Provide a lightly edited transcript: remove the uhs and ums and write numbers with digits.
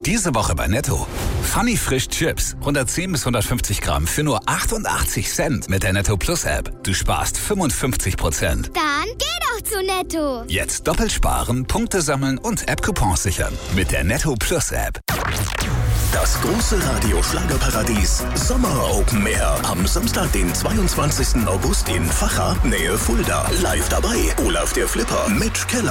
Diese Woche bei Netto. Funny Frisch Chips. 110 bis 150 Gramm für nur 88 Cent mit der Netto Plus App. Du sparst 55%. Dann geh doch zu Netto. Jetzt doppelt sparen, Punkte sammeln und App-Coupons sichern. Mit der Netto Plus App. Das große Radio-Schlagerparadies Sommer Open Air. Am Samstag, den 22. August in Vacha, Nähe Fulda. Live dabei Olaf der Flipper, Mitch Keller.